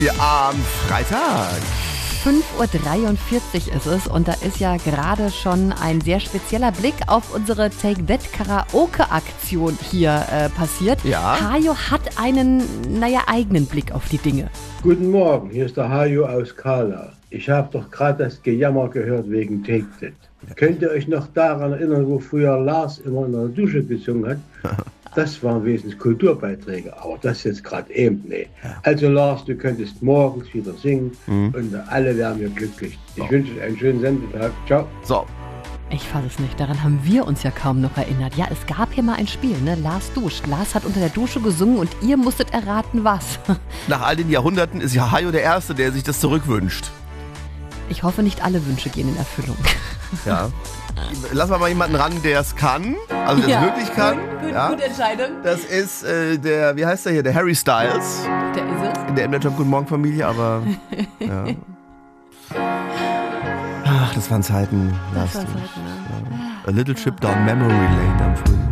Wir am Freitag. 5:43 Uhr ist es und da ist ja gerade schon ein sehr spezieller Blick auf unsere Take That Karaoke-Aktion hier passiert. Ja. Hajo hat einen, eigenen Blick auf die Dinge. Guten Morgen, hier ist der Hajo aus Kala. Ich habe doch gerade das Gejammer gehört wegen Take That. Könnt ihr euch noch daran erinnern, wo früher Lars immer in der Dusche gesungen hat? Das waren wesentlich Kulturbeiträge, aber das jetzt gerade eben nicht. Also Lars, du könntest morgens wieder singen und alle wären wir glücklich. Ich wünsche euch einen schönen Sendetag. Ciao. So. Ich fasse es nicht, daran haben wir uns ja kaum noch erinnert. Ja, es gab hier mal ein Spiel, ne? Lars duscht. Lars hat unter der Dusche gesungen und ihr musstet erraten, was. Nach all den Jahrhunderten ist ja Hajo der Erste, der sich das zurückwünscht. Ich hoffe, nicht alle Wünsche gehen in Erfüllung. Ja. Lassen wir mal jemanden ran, der es kann. Also der es wirklich kann. Gute Entscheidung. Das ist der, wie heißt der hier? Der Harry Styles. Der ist es. In der MDR Guten Morgen Familie, aber ja. Ach, das waren Zeiten. Das war Zeiten, ne? A little trip down memory lane am frühen.